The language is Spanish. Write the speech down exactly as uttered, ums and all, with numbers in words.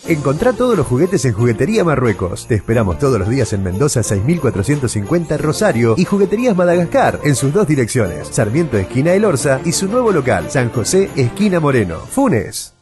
Encontrá todos los juguetes en Juguetería Marruecos. Te esperamos todos los días en Mendoza seis mil cuatrocientos cincuenta Rosario y Jugueterías Madagascar en sus dos direcciones, Sarmiento esquina El Orza y su nuevo local, San José esquina Moreno. Funes.